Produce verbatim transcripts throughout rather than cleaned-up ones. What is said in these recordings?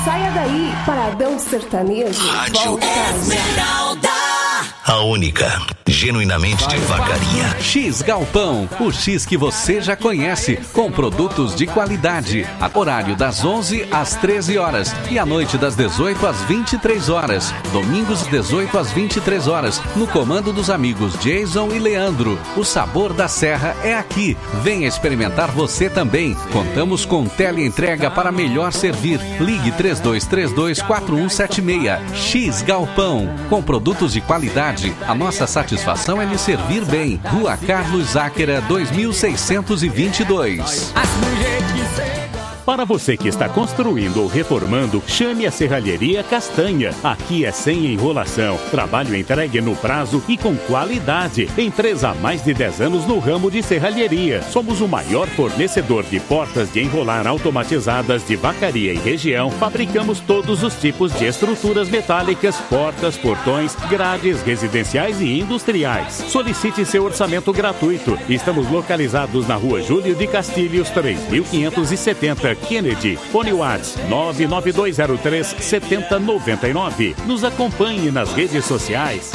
saia daí, Paradão Sertanejo. Rádio Esmeralda. A única, genuinamente de vacaria. X Galpão, o X que você já conhece, com produtos de qualidade. Horário das onze às treze horas e à noite das dezoito às vinte e três horas. Domingos dezoito às vinte e três horas, no comando dos amigos Jason e Leandro. O sabor da serra é aqui. Venha experimentar você também. Contamos com teleentrega para melhor servir. Ligue três dois três dois, quatro um sete seis. X Galpão, com produtos de qualidade. A nossa satisfação é lhe servir bem. Rua Carlos Záquera, dois mil seiscentos e vinte e dois. Para você que está construindo ou reformando, chame a Serralheria Castanha. Aqui é sem enrolação. Trabalho entregue no prazo e com qualidade. Empresa há mais de dez anos no ramo de serralheria. Somos o maior fornecedor de portas de enrolar automatizadas de Vacaria e região. Fabricamos todos os tipos de estruturas metálicas, portas, portões, grades residenciais e industriais. Solicite seu orçamento gratuito. Estamos localizados na Rua Júlio de Castilhos, três mil quinhentos e setenta. Kennedy, Fone WhatsApp nove nove dois zero três sete zero nove nove. Nos acompanhe nas redes sociais.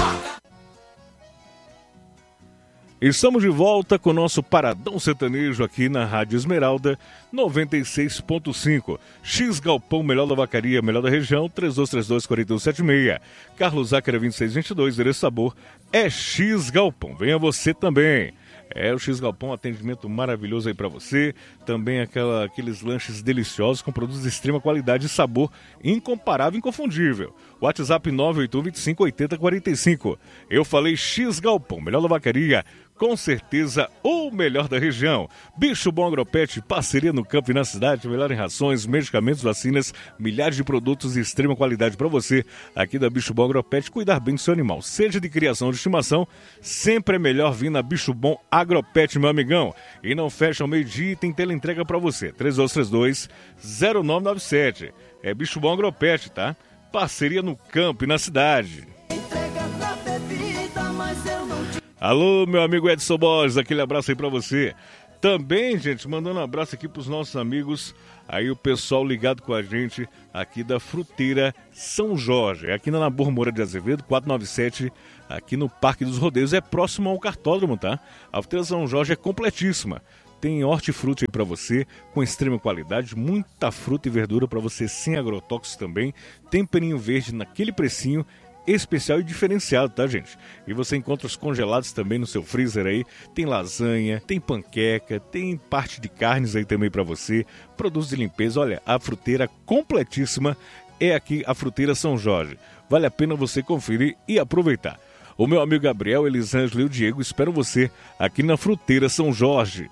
Estamos de volta com o nosso Paradão Sertanejo aqui na Rádio Esmeralda noventa e seis ponto cinco. X Galpão, melhor da vacaria, melhor da região, três dois três dois, quatro um sete seis. Carlos Záquera vinte e seis vinte e dois, endereço sabor é X Galpão. Venha você também. É, o X Galpão, atendimento maravilhoso aí pra você. Também aquela, aqueles lanches deliciosos com produtos de extrema qualidade e sabor incomparável e inconfundível. WhatsApp nove oito um, dois cinco, oito zero quatro cinco. Eu falei X Galpão, melhor da vacaria, com certeza o melhor da região. Bicho Bom Agropet, parceria no campo e na cidade, melhor em rações, medicamentos, vacinas, milhares de produtos de extrema qualidade para você. Aqui da Bicho Bom Agropet, cuidar bem do seu animal. Seja de criação ou de estimação, sempre é melhor vir na Bicho Bom Agropet, meu amigão. E não fecha ao meio-dia e tem teleentrega para você. três dois três dois, zero nove nove sete. É Bicho Bom Agropet, tá? Parceria no campo e na cidade. Alô, meu amigo Edson Borges, aquele abraço aí pra você. Também, gente, mandando um abraço aqui pros nossos amigos, aí o pessoal ligado com a gente aqui da Fruteira São Jorge. É aqui na Nabor Moura de Azevedo, quatrocentos e noventa e sete, aqui no Parque dos Rodeios, é próximo ao cartódromo, tá? A Fruteira São Jorge é completíssima. Tem hortifruti aí pra você, com extrema qualidade, muita fruta e verdura pra você, sem agrotóxicos também. Temperinho verde naquele precinho especial e diferenciado, tá, gente? E você encontra os congelados também no seu freezer aí. Tem lasanha, tem panqueca, tem parte de carnes aí também pra você. Produtos de limpeza, olha, a fruteira completíssima é aqui a Fruteira São Jorge. Vale a pena você conferir e aproveitar. O meu amigo Gabriel, Elisângela e o Diego esperam você aqui na Fruteira São Jorge.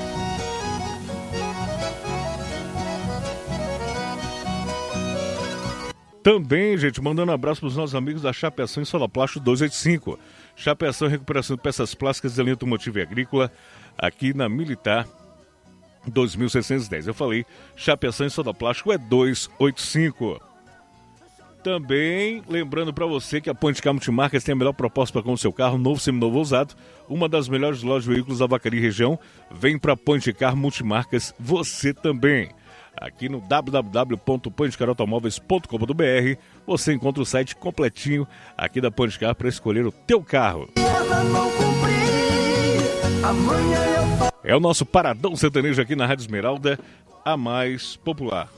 Também, gente, mandando um abraço para os nossos amigos da Chapeação em Solaplast duzentos e oitenta e cinco. Chapeação e recuperação de peças plásticas de linha automotiva e agrícola, aqui na Militar dois mil seiscentos e dez. Eu falei, Chapeação em Solaplast é duzentos e oitenta e cinco. Também, lembrando para você que a Ponte Car Multimarcas tem a melhor proposta para com o seu carro, novo, seminovo ou usado. Uma das melhores lojas de veículos da Vacaria e região. Vem para a Ponte Car Multimarcas, você também. Aqui no w w w ponto pontecar automóveis ponto com ponto b r você encontra o site completinho aqui da Pontecar para escolher o teu carro. É o nosso Paradão Sertanejo aqui na Rádio Esmeralda, a mais popular.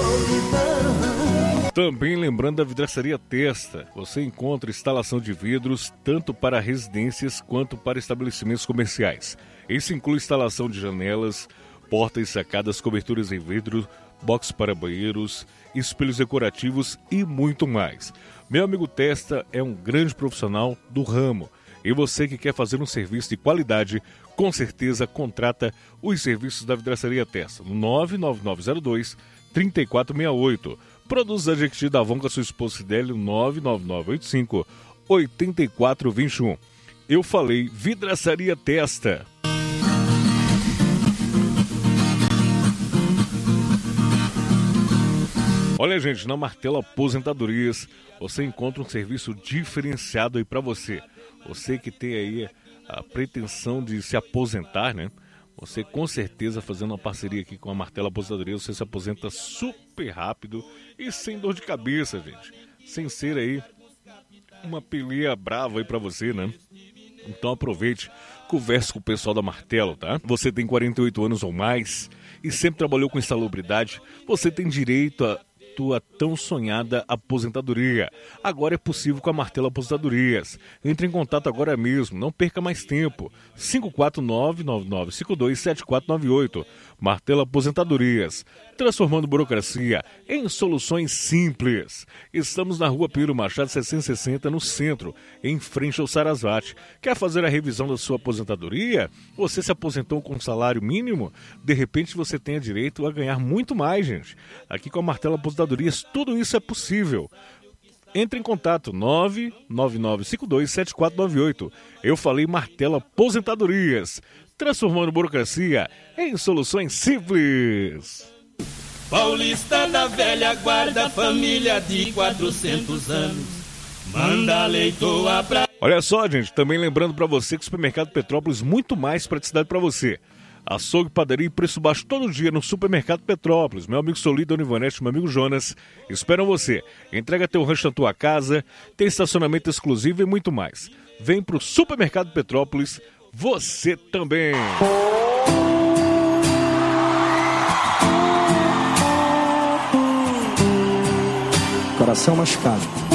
Também lembrando da Vidraçaria Testa, você encontra instalação de vidros tanto para residências quanto para estabelecimentos comerciais. Isso inclui instalação de janelas, portas e sacadas, coberturas em vidro, box para banheiros, espelhos decorativos e muito mais. Meu amigo Testa é um grande profissional do ramo. E você que quer fazer um serviço de qualidade, com certeza contrata os serviços da Vidraçaria Testa no nove nove nove zero dois, três quatro seis oito. Produtos da Jequiti da Avon com a sua esposa Cidélio, nove nove nove oito cinco, oito quatro dois um. Eu falei Vidraçaria Testa. Olha, gente, na Martelo Aposentadorias você encontra um serviço diferenciado aí para você. Você que tem aí a pretensão de se aposentar, né? Você com certeza fazendo uma parceria aqui com a Martelo Aposentadoria, você se aposenta super rápido e sem dor de cabeça, gente. Sem ser aí uma peleia brava aí pra você, né? Então aproveite, converse com o pessoal da Martelo, tá? Você tem quarenta e oito anos ou mais e sempre trabalhou com insalubridade, você tem direito a tua tão sonhada aposentadoria. Agora é possível com a Martelo Aposentadorias. Entre em contato agora mesmo, não perca mais tempo. cinco quatro nove, nove nove cinco dois, sete quatro nove oito. Martelo Aposentadorias, transformando burocracia em soluções simples. Estamos na rua Pedro Machado seiscentos e sessenta, no centro, em frente ao Sarasvati. Quer fazer a revisão da sua aposentadoria? Você se aposentou com salário mínimo? De repente você tenha direito a ganhar muito mais, gente. Aqui com a Martelo Aposentadorias, tudo isso é possível. Entre em contato, nove nove nove cinco dois, sete quatro nove oito. Eu falei Martelo Aposentadorias, transformando burocracia em soluções simples. Paulista da velha guarda, família de quatrocentos anos, manda leitoa pra... Olha só, gente, também lembrando pra você que o Supermercado Petrópolis, muito mais praticidade pra você. Açougue, padaria e preço baixo todo dia no Supermercado Petrópolis. Meu amigo Solí, Dona Ivanete, meu amigo Jonas esperam você. Entrega teu rancho na tua casa, tem estacionamento exclusivo e muito mais. Vem pro Supermercado Petrópolis, você também. Coração machucado.